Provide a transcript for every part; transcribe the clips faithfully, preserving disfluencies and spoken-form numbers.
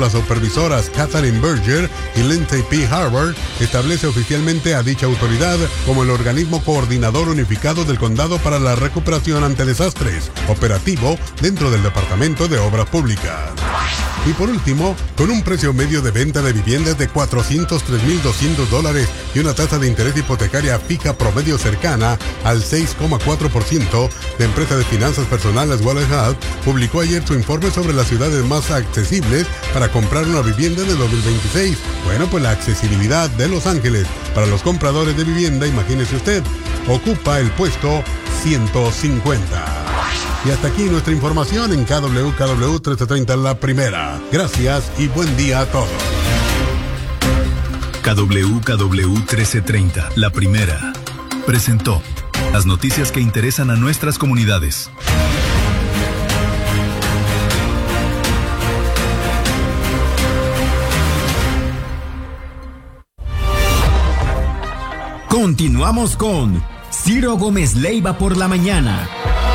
las supervisoras Kathleen Berger y Lindsay P. Harvard, establece oficialmente a dicha autoridad como el organismo coordinador unificado del condado para la recuperación ante desastres, operativo dentro del Departamento de Obras Públicas. Y por último, con un precio medio de venta de viviendas de cuatrocientos tres mil doscientos dólares y una tasa de interés hipotecaria fija promedio cercana al seis coma cuatro por ciento, la empresa de finanzas personales Wallet Health publicó ayer su informe sobre las ciudades más accesibles para comprar una vivienda en el dos mil veintiséis. Bueno, pues la accesibilidad de Los Ángeles para los compradores de vivienda, imagínese usted, ocupa el puesto ciento cincuenta. Y hasta aquí nuestra información en K W K W trece treinta La Primera. Gracias y buen día a todos. K W K W trece treinta La Primera presentó las noticias que interesan a nuestras comunidades. Continuamos con Ciro Gómez Leiva por la mañana.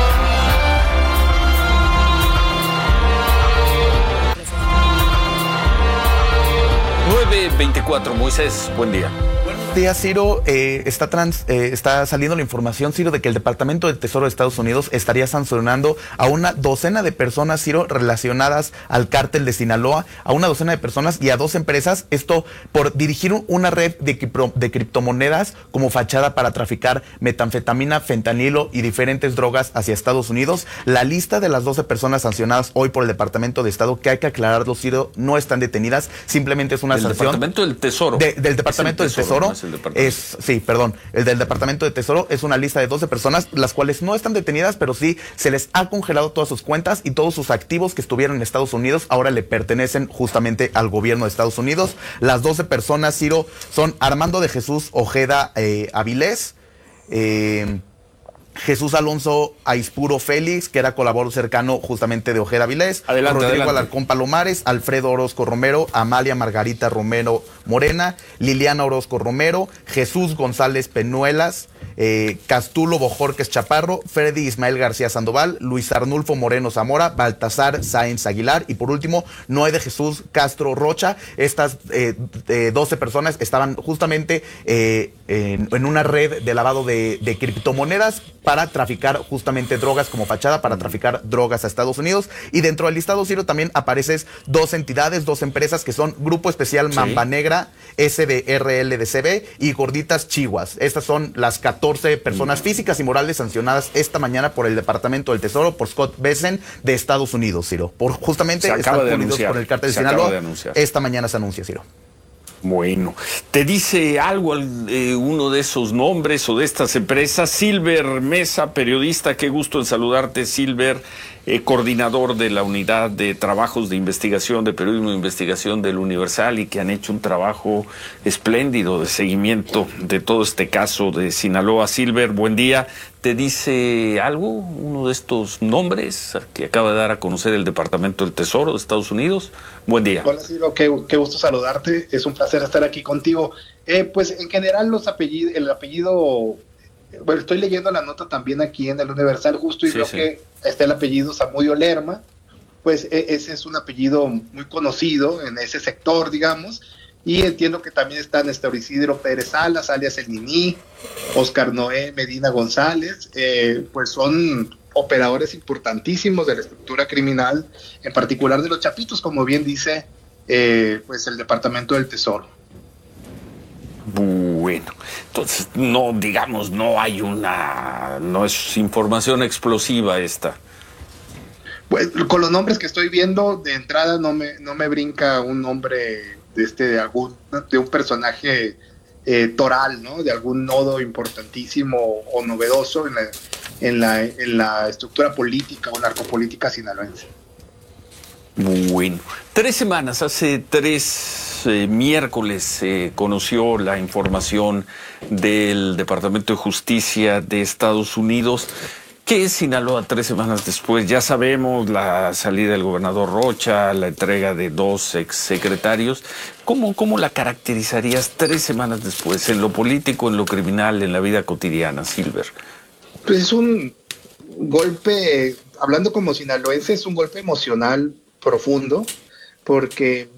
nueve veinticuatro, Moisés, buen día. Buenos días, Ciro. Eh, está, trans, eh, está saliendo la información, Ciro, de que el Departamento del Tesoro de Estados Unidos estaría sancionando a una docena de personas, Ciro, relacionadas al cártel de Sinaloa, a una docena de personas y a dos empresas, esto por dirigir una red de, cripto, de criptomonedas como fachada para traficar metanfetamina, fentanilo y diferentes drogas hacia Estados Unidos. La lista de las doce personas sancionadas hoy por el Departamento de Estado, que hay que aclararlo, Ciro, no están detenidas, simplemente es una del sanción. Departamento del Tesoro. De, del Departamento del Tesoro. No es el departamento. Es, sí, perdón, el del Departamento de Tesoro es una lista de doce personas, las cuales no están detenidas, pero sí se les ha congelado todas sus cuentas y todos sus activos que estuvieron en Estados Unidos ahora le pertenecen justamente al gobierno de Estados Unidos. Las doce personas, Ciro, son Armando de Jesús Ojeda eh, Avilés, eh, Jesús Alonso Aispuro Félix, que era colaborador cercano justamente de Ojeda Avilés, adelante, Rodrigo adelante. Alarcón Palomares, Alfredo Orozco Romero, Amalia Margarita Romero Morena, Liliana Orozco Romero, Jesús González Penuelas, eh, Castulo Bojorques Chaparro, Freddy Ismael García Sandoval, Luis Arnulfo Moreno Zamora, Baltasar Sáenz Aguilar y por último Noé de Jesús Castro Rocha. Estas eh, eh, doce personas estaban justamente eh, en, en una red de lavado de, de criptomonedas para traficar justamente drogas como fachada, para traficar drogas a Estados Unidos. Y dentro del listado, Ciro, también aparecen dos entidades, dos empresas que son Grupo Especial Mamba sí. Negra, S D R L D C B y Gorditas Chihuas. Estas son las catorce personas físicas y morales sancionadas esta mañana por el Departamento del Tesoro, por Scott Bessent de Estados Unidos, Ciro. Por justamente estar unidos con el cártel de Sinaloa. Esta mañana se anuncia, Ciro. Bueno, ¿te dice algo eh, uno de esos nombres o de estas empresas? Silver Mesa, periodista, qué gusto en saludarte, Silver, eh, coordinador de la Unidad de Trabajos de Investigación, de Periodismo de Investigación del Universal y que han hecho un trabajo espléndido de seguimiento de todo este caso de Sinaloa. Silver, buen día. ¿Te dice algo uno de estos nombres que acaba de dar a conocer el Departamento del Tesoro de Estados Unidos? Buen día. Hola, Ciro, qué, qué gusto saludarte. Es un placer estar aquí contigo. Eh, pues en general los apellidos, el apellido, bueno, estoy leyendo la nota también aquí en el Universal justo y sí, veo sí. que está el apellido Zamudio Lerma. Pues e, ese es un apellido muy conocido en ese sector, digamos. Y entiendo que también están este Isidro Pérez Salas, alias El Niní, Oscar Noé Medina González, eh, pues son operadores importantísimos de la estructura criminal, en particular de los Chapitos, como bien dice eh, pues el Departamento del Tesoro. Bueno, entonces no, digamos, no hay una, no es información explosiva esta. Pues con los nombres que estoy viendo, de entrada no me, no me brinca un nombre de este de algún de un personaje eh, toral, ¿no? De algún nodo importantísimo o novedoso en la, en la, en la estructura política o narcopolítica sinaloense. Bueno, tres semanas, hace tres eh, miércoles se eh, conoció la información del Departamento de Justicia de Estados Unidos. ¿Qué es Sinaloa tres semanas después? Ya sabemos la salida del gobernador Rocha, la entrega de dos exsecretarios. ¿Cómo, cómo la caracterizarías tres semanas después, en lo político, en lo criminal, en la vida cotidiana, Silver? Pues es un golpe, hablando como sinaloense, es un golpe emocional profundo, porque